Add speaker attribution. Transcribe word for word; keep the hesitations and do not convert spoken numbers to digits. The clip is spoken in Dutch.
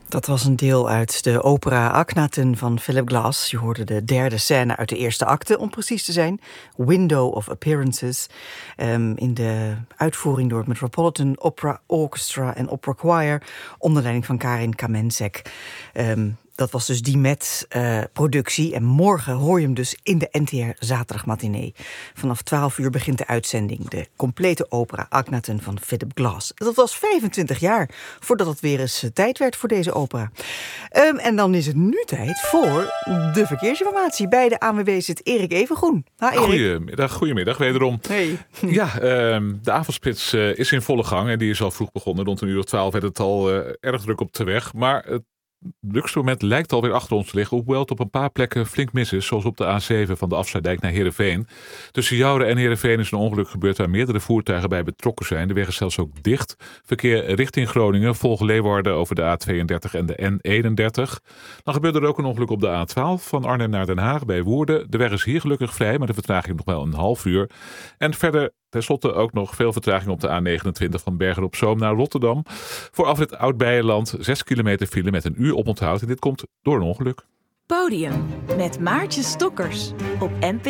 Speaker 1: Dat was een deel uit de opera Akhenaten van Philip Glass. Je hoorde de derde scène uit de eerste acte, om precies te zijn. Window of Appearances. Um, in de uitvoering door het Metropolitan Opera Orchestra en Opera Choir. Onder leiding van Karin Kamenzek. Um, Dat was dus die met uh, productie. En morgen hoor je hem dus in de N T R zaterdagmatinee. Vanaf twaalf uur begint de uitzending. De complete opera Akhenaten van Philip Glass. Dat was vijfentwintig jaar voordat het weer eens tijd werd voor deze opera. Um, en dan is het nu tijd voor de verkeersinformatie. Bij de A N W B zit Erik Evengroen. Ha, Erik.
Speaker 2: Goedemiddag, goedemiddag wederom.
Speaker 1: Hey.
Speaker 2: Ja, um, de avondspits uh, is in volle gang. En die is al vroeg begonnen. Rond een uur of twaalf werd het al uh, erg druk op de weg. Maar het Het drukste moment lijkt alweer achter ons te liggen, hoewel het op een paar plekken flink mis is, zoals op de A zeven van de Afsluitdijk naar Heerenveen. Tussen Joure en Heerenveen is een ongeluk gebeurd waar meerdere voertuigen bij betrokken zijn. De weg is zelfs ook dicht. Verkeer richting Groningen volgt Leeuwarden over de A tweeëndertig en de N eenendertig. Dan gebeurt er ook een ongeluk op de A twaalf van Arnhem naar Den Haag bij Woerden. De weg is hier gelukkig vrij, maar de vertraging nog wel een half uur. En verder ten slotte ook nog veel vertraging op de A negenentwintig van Bergen op Zoom naar Rotterdam. Voor afrit Oud-Beijerland zes kilometer file met een uur oponthoud. En dit komt door een ongeluk.
Speaker 3: Podium met Maartje Stokkers op N P